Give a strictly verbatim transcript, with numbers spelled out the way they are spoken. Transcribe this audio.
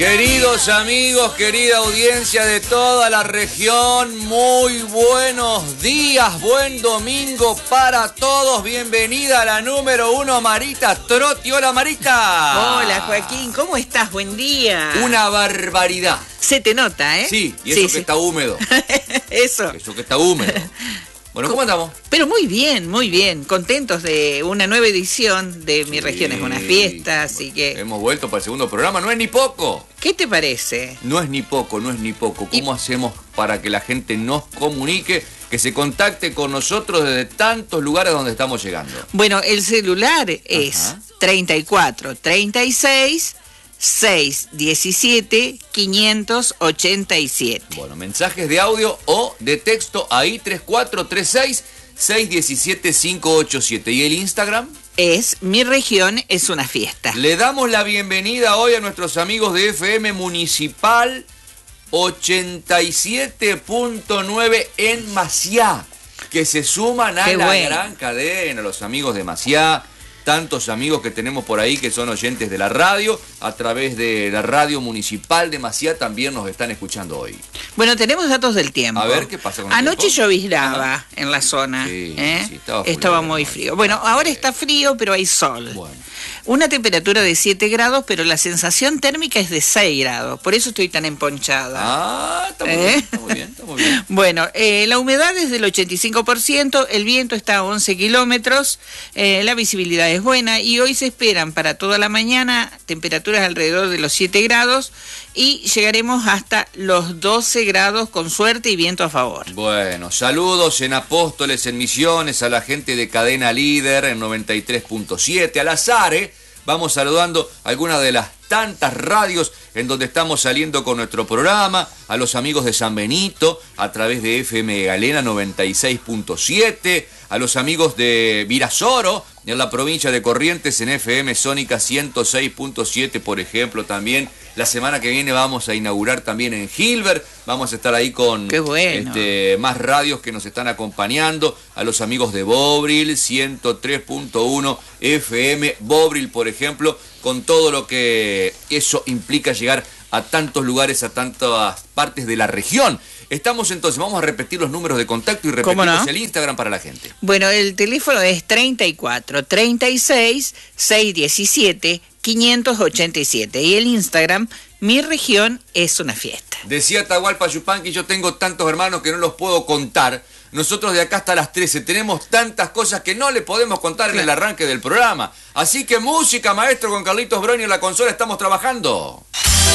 Queridos amigos, querida audiencia de toda la región, muy buenos días, buen domingo para todos. Bienvenida a la número uno, Marita Trotti. Hola, Marita. Hola, Joaquín, ¿cómo estás? Buen día. Una barbaridad. Se te nota, ¿eh? Sí, y eso sí, que sí. está húmedo. Eso. Eso que está húmedo. Bueno, ¿cómo andamos? Pero muy bien, muy bien. Contentos de una nueva edición de Mi Sí. Región es una fiesta, así que... Hemos vuelto para el segundo programa, no es ni poco. ¿Qué te parece? No es ni poco, no es ni poco. ¿Cómo Y- hacemos para que la gente nos comunique, que se contacte con nosotros desde tantos lugares donde estamos llegando? Bueno, el celular es Ajá. treinta y cuatro, treinta y seis, seiscientos diecisiete, quinientos ochenta y siete. Bueno, mensajes de audio o de texto ahí tres cuatro tres seis, seis uno siete, cinco ocho siete. ¿Y el Instagram? Es Mi Región es una fiesta. Le damos la bienvenida hoy a nuestros amigos de F M Municipal ochenta y siete punto nueve en Maciá, que se suman a Qué la bueno. gran cadena, los amigos de Maciá, tantos amigos que tenemos por ahí que son oyentes de la radio, a través de la radio municipal de Maciá también nos están escuchando hoy. Bueno, tenemos datos del tiempo. A ver, ¿qué pasa con el Anoche tiempo? lloviznaba Ajá. en la zona. Sí, ¿eh? sí, estaba frío, Estaba ¿no? muy frío. Bueno, Estaba ahora frío. está frío, pero hay sol. Bueno. Una temperatura de siete grados, pero la sensación térmica es de seis grados. Por eso estoy tan emponchada. Ah, está muy ¿Eh? bien, está muy bien, está muy bien. Bueno, eh, la humedad es del ochenta y cinco por ciento, el viento está a once kilómetros, eh, la visibilidad es buena y hoy se esperan para toda la mañana temperaturas alrededor de los siete grados y llegaremos hasta los doce grados con suerte y viento a favor. Bueno, saludos en Apóstoles, en Misiones, a la gente de Cadena Líder en noventa y tres punto siete, al azar, ¿eh? Vamos saludando a algunas de las tantas radios en donde estamos saliendo con nuestro programa, a los amigos de San Benito a través de F M Galena noventa y seis punto siete, a los amigos de Virasoro en la provincia de Corrientes en F M Sónica ciento seis punto siete, por ejemplo, también. La semana que viene vamos a inaugurar también en Gilbert, vamos a estar ahí con Qué bueno. este, más radios que nos están acompañando, a los amigos de Bobril ciento tres punto uno F M Bobril, por ejemplo, con todo lo que eso implica llegar a tantos lugares, a tantas partes de la región. Estamos entonces, vamos a repetir los números de contacto y ¿Cómo repetimos no? el Instagram para la gente. Bueno, el teléfono es treinta y cuatro, treinta y seis, seiscientos diecisiete, quinientos ochenta y siete y el Instagram, Mi Región es una fiesta. Decía Atahualpa Yupanqui, yo tengo tantos hermanos que no los puedo contar. Nosotros de acá hasta las trece tenemos tantas cosas que no le podemos contar en el arranque del programa. Así que música, maestro, con Carlitos Broni en la consola estamos trabajando.